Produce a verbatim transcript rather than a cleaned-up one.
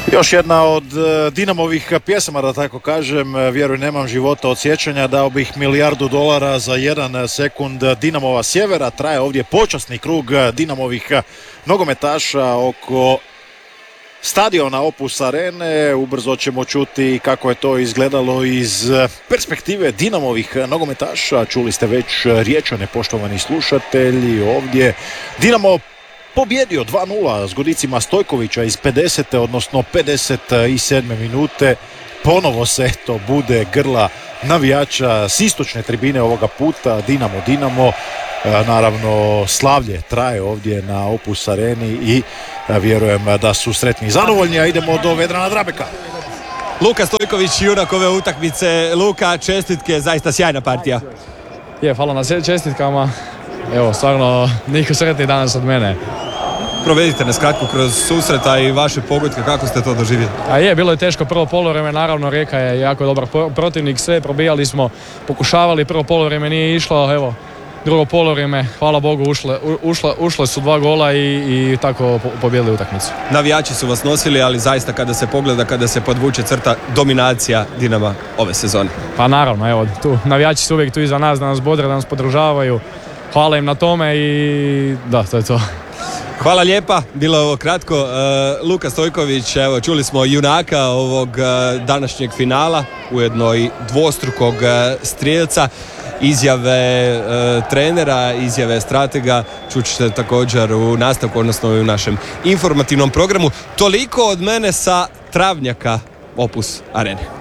Još jedna od Dinamovih pjesama, da tako kažem, Vjeruj nemam života od sjećanja, dao bih milijardu dolara za jedan sekund Dinamova sjevera. Traje ovdje počasni krug Dinamovih nogometaša oko stadiona Opus Arene. Ubrzo ćemo čuti kako je to izgledalo iz perspektive Dinamovih nogometaša. Čuli ste već riječane, poštovani slušatelji, ovdje Dinamo pobjedio dva nula s godicima Stojkovića iz pedesete odnosno pedeset sedme minute. Ponovo se to bude grla navijača s istočne tribine ovoga puta. Dinamo, Dinamo. Naravno, slavlje traje ovdje na Opus Areni i vjerujem da su sretni i zadovoljni. A idemo do Vedrana Drabeka. Luka Stojković, junak ove utakmice. Luka, čestitke, zaista sjajna partija. Je, hvala na čestitkama. Evo, stvarno, niko sretni danas od mene. Provedite nas kratko kroz susreta i vaše pogodke, kako ste to doživjeli? A je, bilo je teško prvo polovreme, naravno Rijeka je jako dobar protivnik, sve probijali smo, pokušavali, prvo polovreme nije išlo, evo, drugo polovreme, hvala Bogu, ušle, ušle, ušle su dva gola i, i tako pobijedili utakmicu. Navijači su vas nosili, ali zaista kada se pogleda, kada se podvuče crta, dominacija Dinama ove sezone. Pa naravno, evo, tu, navijači su uvijek tu iza nas, da nas bodre, da nas podržavaju, hvala im na tome i da, to je to. Hvala lijepa, bilo je ovo kratko. Uh, Luka Stojković, evo, čuli smo junaka ovog uh, današnjeg finala, ujedno i dvostrukog uh, strijelca. Izjave uh, trenera, izjave stratega čućete također u nastavku, odnosno u našem informativnom programu. Toliko od mene sa travnjaka Opus Arene.